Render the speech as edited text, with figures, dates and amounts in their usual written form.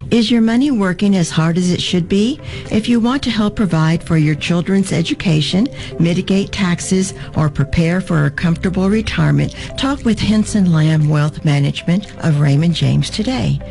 Is your money working as hard as it should be? If you want to help provide for your children's education, mitigate taxes, or prepare for a comfortable retirement, talk with Henson Lamb Wealth Management of Raymond James today.